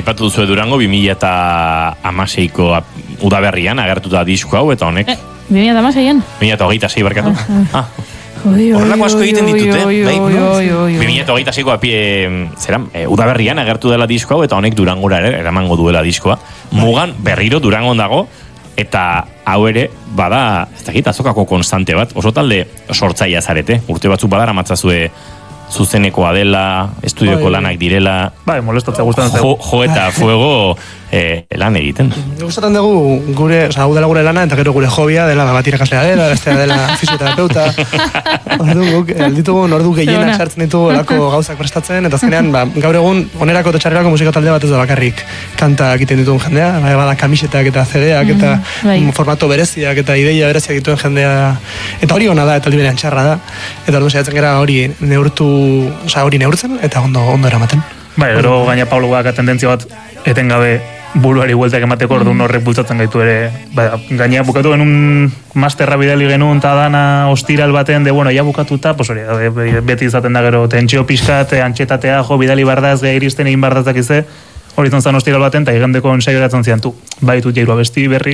aipatu duzu Durango 2016ko udaberrian agertuta disko hau, eta honek 2016an? 2026 barkatu. Horrelako asko egiten ditute, 2026ko udaberrian agertu dela disko hau, eta honek Durangora eramango duela diskoa. Mugan berriro Durangon dago, eta hau ere, bada, ez dakit, azokako konstante bat, oso talde sortzaia zarete, urte batzuk badara matzazue zuzenekoa dela, estudioko lanak direla, molestatza gustatzen jo eta fuego lan egiten. Gustatzen dugu gure, hau dela gure lana, eta gero gure hobia dela bat irakaslea dela, bestea dela fisioterapeuta. Ditugu ordu gehienak sartzen ditugu olako gauzak prestatzen, eta azkenean gaur egun onerako eta txarrerako musika talde bat ez da bakarrik kanta egiten dituen jendea, bada kamisetak eta CD-ak eta formato bereziak eta ideia bereziak dituen jendea, eta hori ona da, eta aldi berean txarra da, eta orduan saiatzen gara hori neurtzen, eta ondo eramaten. Gero gaina Pabloak tendentzia bat etengabe buruari bueltak emateko, orduan horrek bultzatzen gaitu ere. Gaina bukatu genuen masterra bidali genuen eta dana ostiral baten, ja bukatuta, beti izaten da gero tentsio pixkat, antxetatea, bidali bardaz, iristen egin bardazak ize, hori zontzan ostiral baten, eta igendeko ensaioratzen zian, baitut jairua besti berri.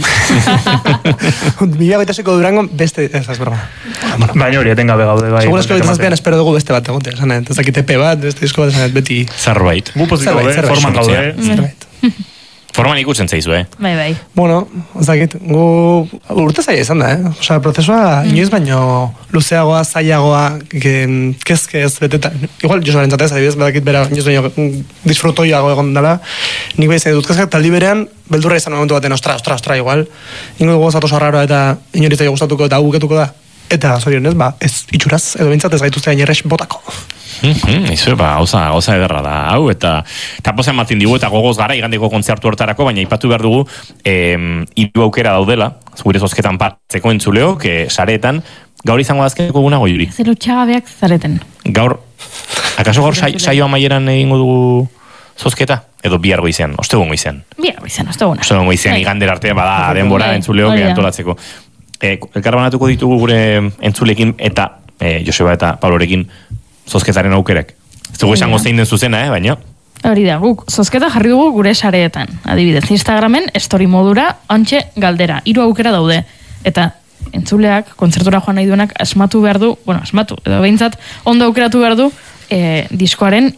2026ko Durango beste ez broma. Baina hori etengabe gaude. Segun esko bitazazpean espero dugu beste bat egote, ez dakit EP bat, beste disko bat, beti... Zerbait. Gu poziko gaude, forman gaude. Forman ikusten zaizu, Bai. Bueno, ez dakit, gu urte zaila izan da, prozesua inoiz baino luzeagoa, zailagoa, kezke ez betetan. Igual, Josebaren zatez, adibidez, badakit bera inoiz baino disfrutoiago egon dela. Nik bai zain dut kezkak, taldi berean, beldurra izan momentu baten, ostra, igual. Ingo dugu zatoz arraroa eta inoritza gustatuko eta guketuko da. Eta, zorionez, ez itxuraz, edo bintzat ez gaituztea inerrex botako. Izu, gauza ederra da, hau, eta pozen matin digu, eta gogoz gara, igandeko kontzertu hortarako, baina ipatu behar dugu, hiru aukera daudela, gure zozketan partzeko entzuleo, sareetan, gaur izango dazkeko guna goiuri. Zero txagabeak zareten. Gaur, akaso gaur saio amaieran egingo dugu zozketa? Edo bihar goizean, ostegun goizean? Bihar goizean, ostegun goizean, igander arte, bada, denbora entzuleo, antolatzeko. Elkarbanatuko ditugu gure entzulekin, eta Joseba eta Pablorekin zozketaren aukerak. Ez dugu esango zein den zuzena, baina? Hori da, guk zozketa jarri dugu gure sareetan. Adibidez, Instagramen, story modura, antxe galdera. 3 aukera daude. Eta entzuleak, kontzertura joan nahi duenak, asmatu, edo behintzat, ondo aukeratu behar du, diskoaren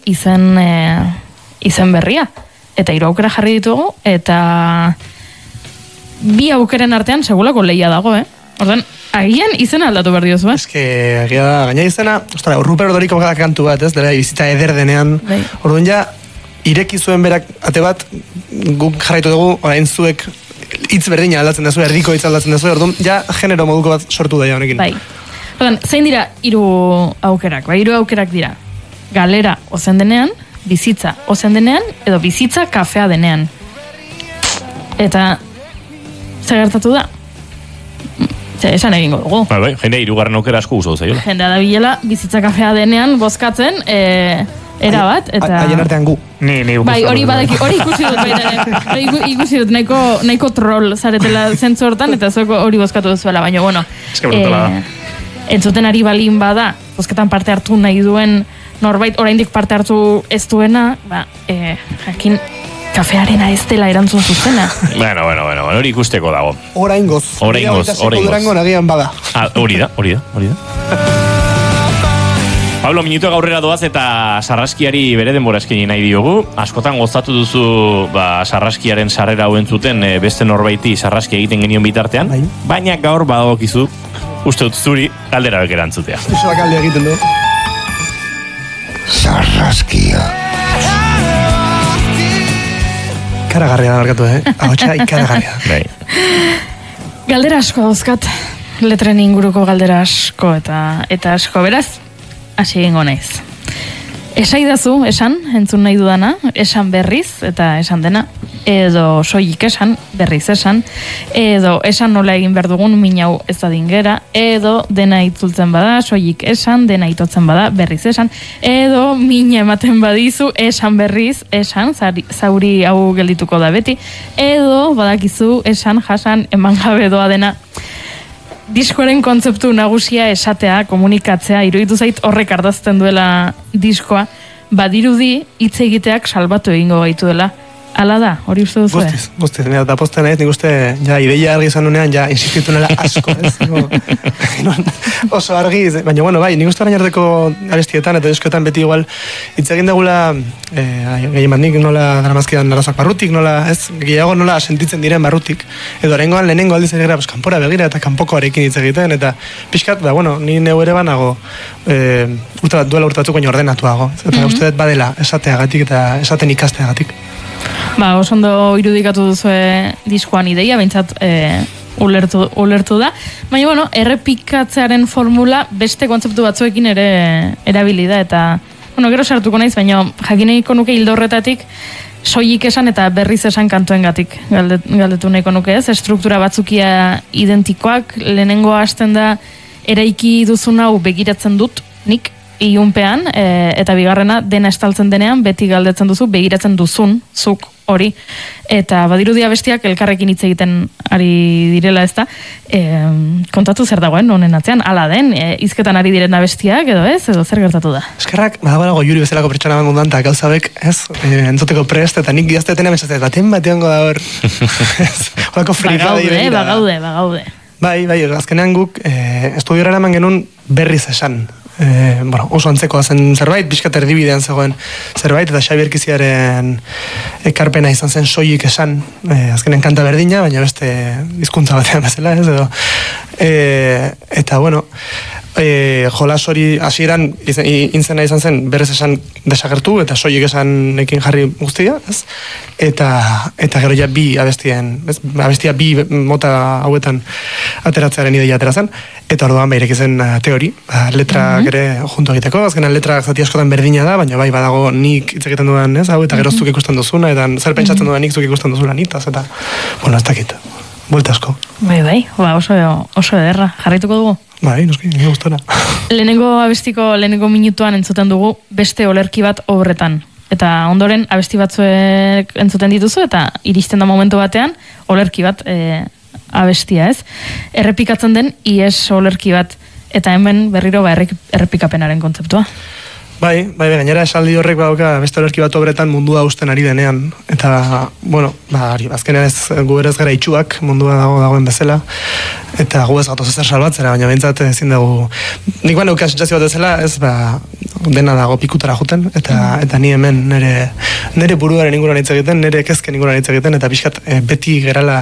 izen berria. Eta 3 aukera jarri ditugu, eta 2 aukeren artean segulako lehia dago, Ordan, agian izena aldatu behar diozu, Ez que, agia da, gaina izena, Ruper Odoriko kantu bat, dela bizita eder denean. Orduan ja, ireki zuen berak ate bat, guk jarraitu dugu, orain zuek hitz berdina aldatzen dezu, erdiko hitz aldatzen dezu, orduan ja, genero moduko bat sortu da honekin. Bai. Ordan, zein dira 3 aukerak? 3 aukerak dira. Galera ozen denean, bizitza ozen denean, edo bizitza kafea denean. Eta, zer gertatu da? Esan egingo dugu. Bai, jende 3. aukera asko guztu zaiola. Jendea da bilela, bizitza kafea denean bozkatzen, era bat, eta... Haien artean gu. Bai, hori ikusi dut baita, ikusi dut nahiko troll zaretela zentzu hortan, eta zueko hori bozkatu duzuela, baina, bueno... Entzuten ari balin bada, bozketan parte hartu nahi duen norbait, oraindik parte hartu ez duena, jakin... Kafearena ez dela erantzun zuzena. Bueno, hori ikusteko dago. Oraingoz. Durango nagian bada. Hori da. Pablo, minutu gaurrera doaz eta sarraskiari bere denbora eskaini nahi diogu. Askotan gozatu duzu sarraskiaren sarrera hauen zuten beste norbaiti sarraski egiten genion bitartean. Baina gaur badagokizu, uste dut zuri, galdera bek erantzutea. Zuzela galde egiten du. Sarraskia. Ikaragarria da markatu, Ahotsa ikaragarria. Bai. Galdera asko dauzkat, letren inguruko galdera asko eta asko, beraz, hasi egingo naiz. Esaidazu, entzun nahi dudana, esan berriz eta esan dena, edo soilik esan, berriz esan, edo esan nola egin behar dugun minau ez da dingera, edo dena itzultzen bada, soilik esan, dena itotzen bada, berriz esan, edo mina ematen badizu, esan berriz, esan, zauri hau geldituko da beti, edo badakizu, esan, jasan, eman gabe doa dena. Diskoaren kontzeptu nagusia esatea, komunikatzea, iruditu zait horrek ardazten duela diskoa, badirudi hitz egiteak salbatu egingo gaitu dela. Ala da, hori uste duzu? Guztiz, eta posten naiz, nik uste, ja, ideia argi izan nunean, ja, insistitu nela asko, ez? Oso argi, baina, bueno, bai, nik uste orain arteko arestietan eta diskoetan beti igual, hitz egin degula, gehien bat nik nola daramazkidan narazak barrutik, nola, ez, gehiago nola sentitzen diren barrutik, edo orengoan lehenengo aldiz egira, kanpora begira eta kanpokoarekin hitz egiten, eta pixkat, bueno, ni neu ere banago, duela urte batzuk baino ordenatuago, eta uste dut badela esateagatik eta esaten ikasteagatik. Oso ondo irudikatu duzue diskoan ideia, behintzat ulertu da. Baina, bueno, errepikatzearen formula beste kontzeptu batzuekin ere erabili da, eta, bueno, gero sartuko naiz, baina jakineiko nuke hildo horretatik soilik esan eta berriz esan kantuengatik galdetu nahiko nuke ez, struktura batzukia identikoak, lehenengo hasten da eraiki duzun hau begiratzen dut, nik, ilunpean, eta bigarrena dena estaltzen denean, beti galdetzen duzu, begiratzen duzun, zuk hori, eta badirudia bestiak elkarrekin hitz egiten ari direla ez da, kontatu zer dagoen, honen atzean, ala den, hizketan ari diren abestiak, edo ez, edo zer gertatu da? Eskerrak, badagoelago Juri bezalako pertsona bangundan, eta gauzabek, ez, entzoteko prest, eta nik gaztetena mesatzen, baten bateango da hor, holako frikada ibegira. Bagaude. Bai, azkenean guk, estudiora eraman genuen berriz esan, oso antzekoa zen zerbait, pixkat erdibidean zegoen zerbait, eta Xabi Erkiziaren ekarpena izan zen soilik esan, azkenen kanta berdina, baina beste hizkuntza batean bezala, ez edo. Eta, bueno, jolas hori hasieran intzena izan zen berrez esan desagertu, eta soilik esanekin jarri guztia, ez? Eta gero ja bi abestia bi mota hauetan ateratzearen ideia ateratzen, eta orduan behirek izan teori, letrak ere junto egiteko, azkenan letrak zati askotan berdina da, baina bai badago nik hitz egiten dudan, ez, hau, eta gero zuk ikusten duzuna, eta zer pentsatzen dudan nik zuk ikusten duzula nitaz, eta, bueno, ez dakit, buelta asko. Bai, oso ederra, jarraituko dugu? Bai, noski, nire gustora. Lehenengo minutuan entzuten dugu beste olerki bat obretan. Eta ondoren abesti batzuek entzuten dituzu, eta iristen da momentu batean olerki bat abestia, ez? Errepikatzen den ies olerki bat, eta hemen berriro errepikapenaren kontzeptua. Bai, gainera esaldi horrek badauka beste olerki bat obretan mundua usten ari denean. Eta, bueno, azkenean gu ere ez gara itxuak mundua dagoen bezala. Eta gu ez gatoz ezer salbatzera, baina behintzat ezin dugu. Nik baina sensazio bat ezela, ez dena dago pikutara juten, eta ni hemen nire buruaren inguruan hitz egiten, nire kezken inguruan hitz egiten, eta pixkat beti gerala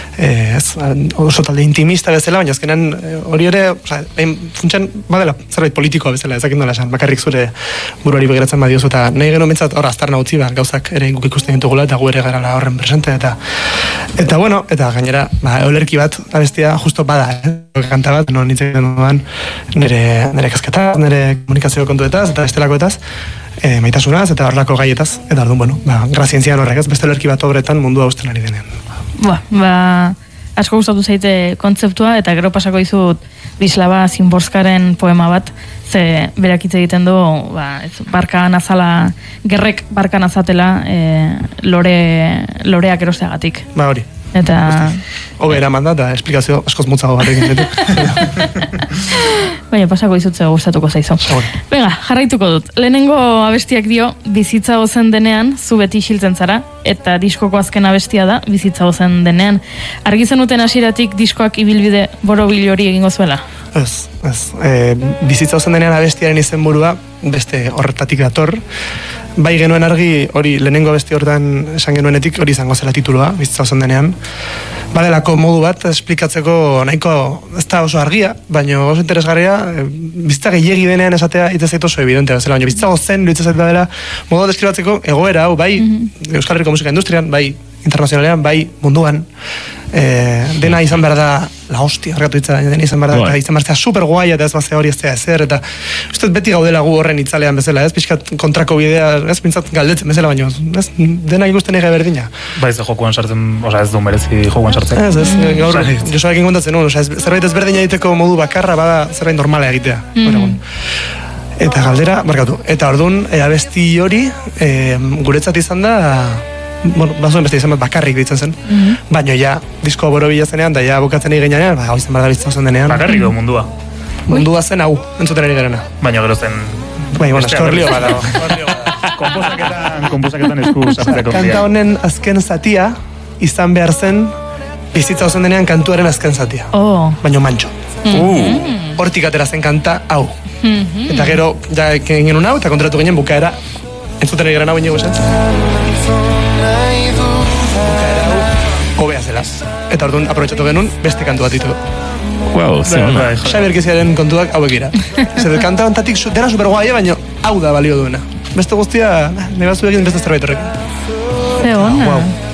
oso talde intimista bezala, baina azkenean hori ere, funtsen badela zerbait politikoa bezala, ezakin dola esan, bakarrik zure buruari begiratzen badiozu, eta nahi genuen bintzat hor aztarna utzi, gauzak ere guk ikusten ditugula, eta gu ere garala horren presente, eta bueno, eta gainera, olerki bat, abestia, justo bada, kanta bat, non hitz egiten dudan, nire kasketaz, nire komunikazio kontuetaz, eta bestelakoetaz, maitasunaz, eta horrelako gaietaz, eta orduan, bueno, grazientzian horrek, beste olerki bat obretan mundua usten ari denean. Asko gustatu zaite kontzeptua, eta gero pasako dizut Bislava Zimborskaren poema bat, ze berak hitz egiten du, barkan azala, gerrek barkan azatela loreak erosteagatik. Hori. Eta... Hobe eraman da, eta esplikazio askoz motzago batekin ditu. Baina, pasako izutze gustatuko zaizu. Venga, jarraituko dut. Lehenengo abestiak dio, bizitza ozen denean, zu beti isiltzen zara, eta diskoko azken abestia da, bizitza ozen denean. Argi zenuten hasieratik diskoak ibilbide borobil hori egingo zuela? Ez. Bizitza ozen denean abestiaren izenburua, beste horretatik dator. Bai genuen argi, hori lehenengo abesti horretan esan genuenetik, hori izango zela titulua, bizitza ozen denean. Badelako modu bat, esplikatzeko nahiko, ez da oso argia, baina oso interesgarria, bizitza gehiagi denean esatea hitz zaitu oso evidente bezala, baina bizitza ozen hitz zaitu dela, modu bat deskribatzeko egoera, hau, bai Euskal Herriko musika industrian, bai internazionalean, bai munduan, dena izan behar da la hostia, argatu hitza, dena izan behar da, eta izan behar da super guai, eta ez bazea hori ez da ezer, eta uste beti gaudela gu horren itzalean bezala, ez pixkat kontrako bidea, ez pintzat galdetzen bezala, baina ez dena ikusten ege berdina. Ba ez da jokuan sartzen, oza ez du merezi jokuan sartzen. Ez, gaur, Josuarekin kontatzen nuen, zerbait ez berdina egiteko modu bakarra, bada zerbait normala egitea. Eta galdera, markatu, eta orduan, abesti hori, guretzat izan da, bueno, bazuen beste izan bat bakarrik ditzen zen, baina ja, disko borobila zenean, da ja bukatzen egin gainean, hau izan behar da bizitza ozen denean. Bakarrik du mundua. Mundua zen hau, entzuten ari garena. Baina gero zen... Bai, bueno, eskorlio badago. Komposaketan esku sartzeko. Kanta honen azken zatia izan behar zen bizitza ozen denean kantuaren azken zatia. Baina mantxo. Hortik atera zen kanta hau. Eta gero, ja egin genuen hau, eta kontratu ginen bukaera entzuten egin hau inigo esan. Bukaera hau, hobea zela. Eta orduan aprobetxatu genuen beste kantu bat ditu. Wow, zena. Xabier Keziaren kontuak hauek gira. Zer, kanta hontatik dena superguaia, baina hau da balio duena. Beste guztia, nahi bazu egin beste zerbait horrekin. Ze ona.